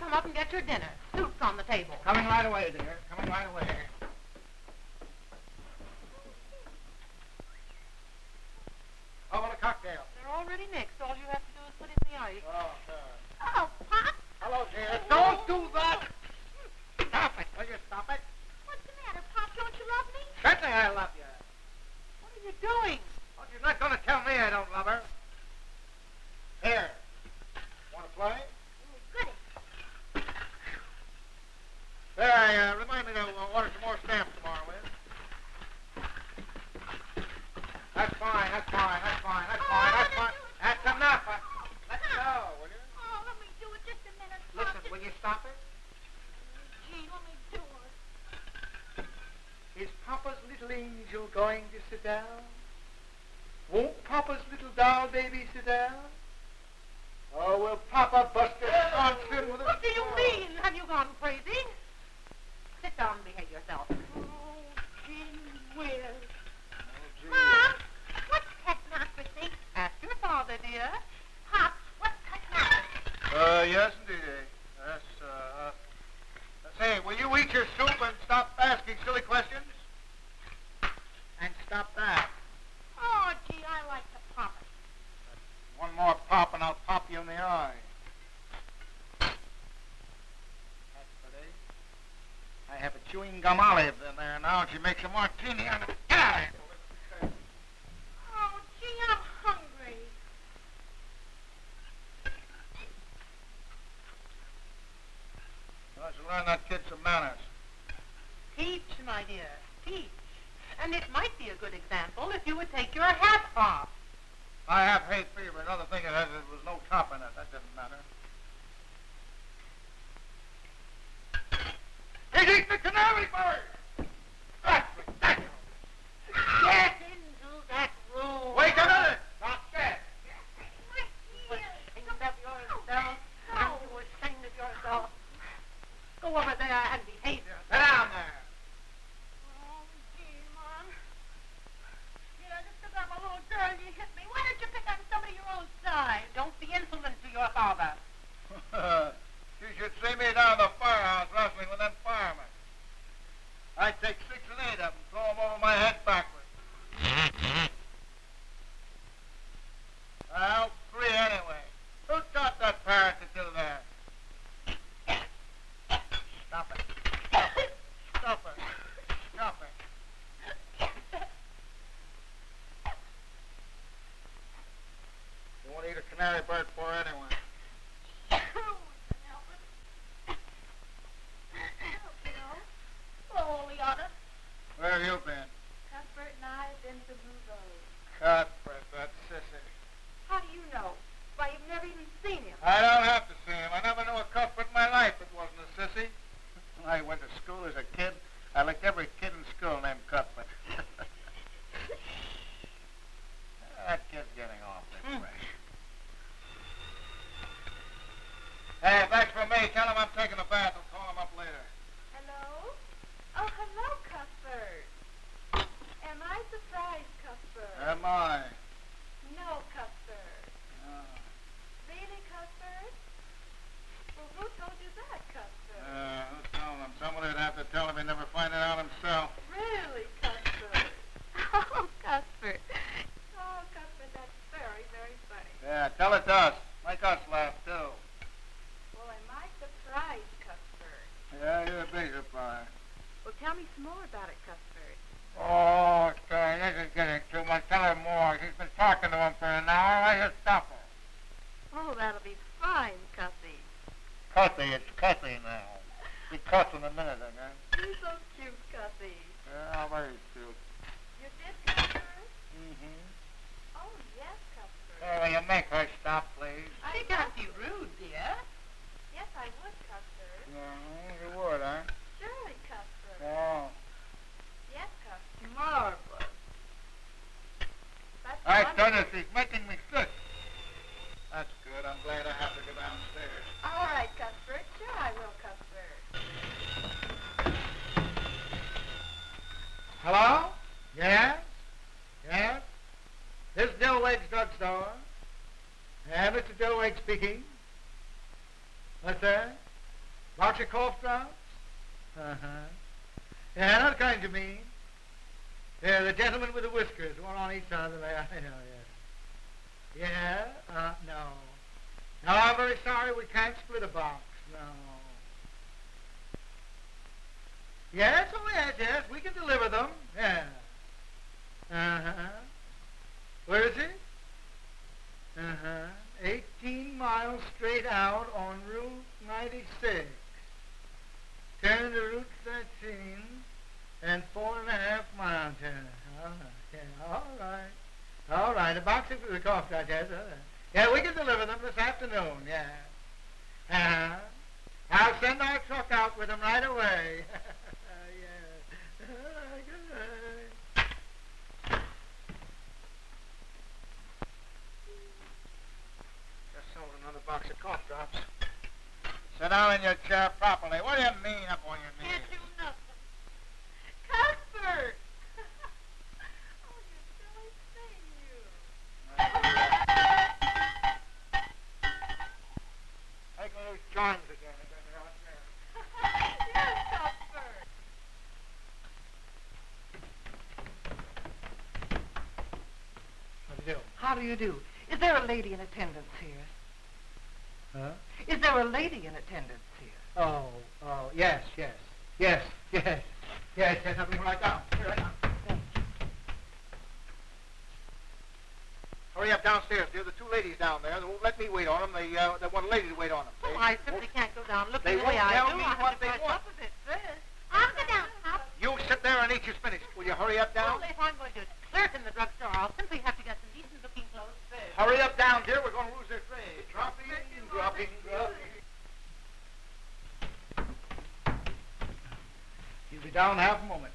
come up and get your dinner. Soup's on the table. Coming right away, dear. Coming right away. How about a cocktail? They're already mixed. All you have to do is put in the ice. Oh, sure. Oh, Pop! Hello, dear. Don't do that! Stop it. Will you stop it? What's the matter, Pop? Don't you love me? Certainly I love you. What are you doing? Well, she's not going to tell me I don't love her. Here. Want to play? Goody. There, remind me to order some more stamps tomorrow, will you? That's fine, that's fine, that's fine, that's fine, that's fine. That's enough. Let go, will you? Oh, let me do it just a minute, Pop. Listen, will you stop it? Gee, let me do it. Is Papa's little angel going to sit down? Won't Papa's little doll baby sit down? Oh, will Papa bust his sconce in with a What do you mean? Have you gone crazy? Sit down and behave yourself. Oh, gee whiz. Mom, what's technocracy? Ask your father, dear. Pop, what's technocracy? Yes, indeed. Yes, say, will you eat your soup and stop asking silly questions? And stop that. Oh, gee, I like to pop it. One more pop and I'll pop you in the eye. That's pretty. I have a chewing gum olive in there now, and she makes a martini on it. Oh, gee, I'm hungry. I should learn that kid some manners. Teach, my dear, teach. And it might be a good example if you would take your hat off. I have hay fever. Another thing it has, there was no top in it. That doesn't matter. He's eating the canary bird! That's ridiculous! Get into that room. Wait a minute! Not yet. You were ashamed of yourself. And you were ashamed of yourself. Go over there and behave yourself. Sit down there. Oh, gee, Mom. Yeah, just because I'm a little girl, you hit me. Why don't you pick on somebody your own size? Don't be insolent to your father. You should see me down at the firehouse wrestling with them firemen. I'd take 6 and 8 of them, throw them over my head backwards. Well, 3 anyway. Who taught that parrot to do that? Stop it. Stop it. Stop it. Stop it. You want to eat a canary bird for anyway. Oh, Leona. Where have you been? Cuthbert and I have been to Blue Road. Cuthbert, that sissy. How do you know? Why, you've never even seen him. I don't have to see him. I never knew a Cuthbert in my life that wasn't a sissy. When I went to school as a kid, I liked every kid in school named Cuthbert. That kid's getting off this way. Hey, thanks for me. Tell him I'm taking a bath. I'll call him up later. Hello? Oh, hello, Cuthbert. Am I surprised, Cuthbert? Am I? No, Cuthbert. Oh. Really, Cuthbert? Well, who told you that, Cuthbert? Who's telling him? Somebody would have to tell him. He'd never find it out himself. Really, Cuthbert? Oh, Cuthbert. Oh, Cuthbert, that's very, very funny. Yeah, tell it to us. Make us laugh, too. Well, am I surprised, Cuthbert? Yeah, you're a big surprise. Well, tell me some more about it, Cuthbert. Oh, Karen, this is getting too much. Tell her more. She's been talking to him for an hour. I just stop her. Oh, that'll be fine, Cuthie. Cussy, it's Cussy now. Be cuss in a minute, again. You're so cute, Cuthie. Yeah, very cute. You did, Cuthbert? Mm-hmm. Oh, yes, Cuthbert. Hey, will you make her stop, please? She can't be rude, dear. Yes, I would, Cuthbert. You would, huh? Surely, Cuthbert. Oh. Yes, Cuthbert. Marvelous. That's I wonderful. tell you, she's making me sick. That's good. I'm glad I have to go downstairs. All right, Cuthbert. Sure I will, Cuthbert. Hello? Yes? Yes? This is Dillwade's drugstore. Yeah, Mr. Dillwade speaking. What's that? Box of cough drops? Uh-huh. Yeah, that's kind you mean. Yeah, the gentleman with the whiskers, one on each side of the leg. I know, yes. Yeah? No. No, I'm very sorry, we can't split a box. No. Yes, oh yes, we can deliver them. Yeah. Uh-huh. Where is it? Uh-huh. 18 miles straight out on Route 96. Turn to Route 13 and 4.5 miles. All right. All right. A box of the cough drops, yes. Yeah, we can deliver them this afternoon, yeah. Uh-huh. I'll send our truck out with them right away. Yeah. Good. Just sold another box of cough drops. Sit down in your chair properly. What do you mean up on your knees? Can't do nothing. Cuthbert! Oh, you silly thing, you. Take those charms again. Yes, Cuthbert. How do you do? How do you do? Is there a lady in attendance here? Huh? Is there a lady in attendance here? Oh, yes. Yes, I'll be right down. Right down. Hurry up downstairs, dear. The two ladies down there, they won't let me wait on them. They want a lady to wait on them. Well, I simply can't go down looking They the way won't I tell do. me I have what to they brush want. up a bit first. I'll go down, Pop. You sit there and eat your spinach. Will you hurry up down? Well, if I'm going to flirt in the drugstore, I'll simply have to get some decent-looking clothes first. Hurry up down, dear. We're going to lose their train. Dropping. You'll be down half a moment.